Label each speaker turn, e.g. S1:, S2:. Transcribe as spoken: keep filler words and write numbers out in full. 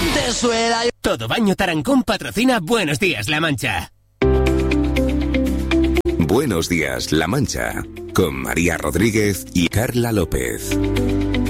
S1: te suela.
S2: Todo Baño Tarancón patrocina Buenos Días, La Mancha.
S3: Buenos Días, La Mancha, con María Rodríguez y Carla López.